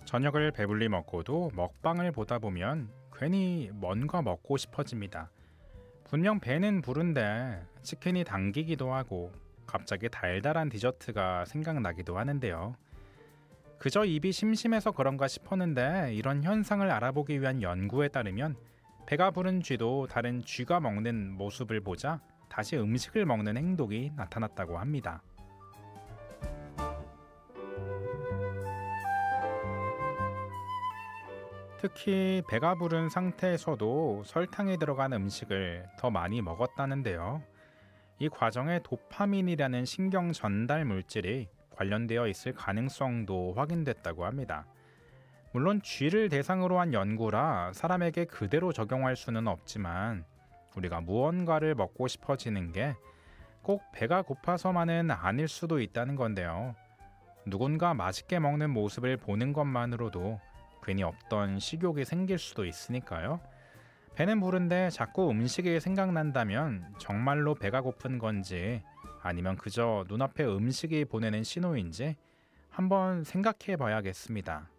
저녁을 배불리 먹고도 먹방을 보다 보면 괜히 뭔가 먹고 싶어집니다. 분명 배는 부른데 치킨이 당기기도 하고 갑자기 달달한 디저트가 생각나기도 하는데요. 그저 입이 심심해서 그런가 싶었는데 이런 현상을 알아보기 위한 연구에 따르면 배가 부른 쥐도 다른 쥐가 먹는 모습을 보자 다시 음식을 먹는 행동이 나타났다고 합니다. 특히 배가 부른 상태에서도 설탕이 들어간 음식을 더 많이 먹었다는데요. 이 과정에 도파민이라는 신경 전달 물질이 관련되어 있을 가능성도 확인됐다고 합니다. 물론 쥐를 대상으로 한 연구라 사람에게 그대로 적용할 수는 없지만 우리가 무언가를 먹고 싶어지는 게 꼭 배가 고파서만은 아닐 수도 있다는 건데요. 누군가 맛있게 먹는 모습을 보는 것만으로도 괜히 없던 식욕이 생길 수도 있으니까요. 배는 부른데 자꾸 음식이 생각난다면 정말로 배가 고픈 건지 아니면 그저 눈앞에 음식이 보내는 신호인지 한번 생각해 봐야겠습니다.